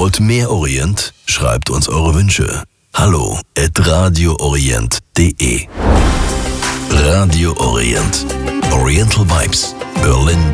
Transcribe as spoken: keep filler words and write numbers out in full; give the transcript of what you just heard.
Wollt mehr Orient? Schreibt uns eure Wünsche. Hallo at radioorient punkt de. Radio Orient. Oriental Vibes. Berlin